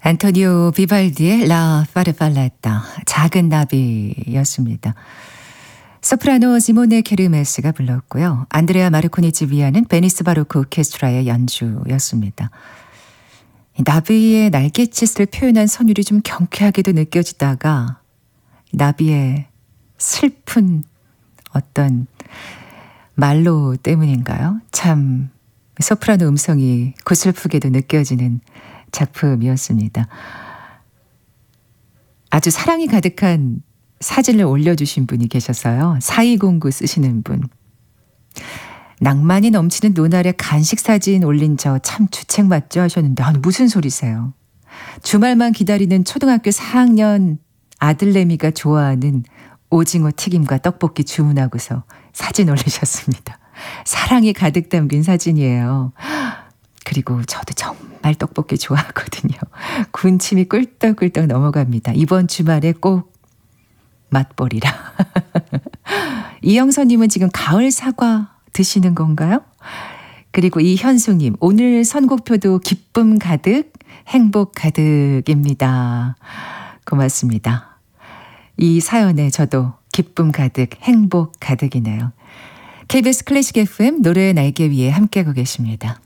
안토니오 비발디의 라 파르팔레타 작은 나비였습니다. 소프라노 시모네 케르메스가 불렀고요. 안드레아 마르코니치 위아는 베니스 바로크 오케스트라의 연주였습니다. 나비의 날갯짓을 표현한 선율이 좀 경쾌하게도 느껴지다가 나비의 슬픈 어떤 말로 때문인가요? 참 소프라노 음성이 고슬프게도 느껴지는 작품이었습니다. 아주 사랑이 가득한 사진을 올려주신 분이 계셨어요. 4209 쓰시는 분. 낭만이 넘치는 노날의 간식 사진 올린 저 참 주책 맞죠? 하셨는데 무슨 소리세요? 주말만 기다리는 초등학교 4학년 아들내미가 좋아하는 오징어 튀김과 떡볶이 주문하고서 사진 올리셨습니다. 사랑이 가득 담긴 사진이에요. 그리고 저도 정말 떡볶이 좋아하거든요. 군침이 꿀떡꿀떡 넘어갑니다. 이번 주말에 꼭 맛보리라. 이영선님은 지금 가을 사과 드시는 건가요? 그리고 이현숙님, 오늘 선곡표도 기쁨 가득, 행복 가득입니다. 고맙습니다. 이 사연에 저도 기쁨 가득, 행복 가득이네요. KBS 클래식 FM 노래의 날개 위에 함께하고 계십니다.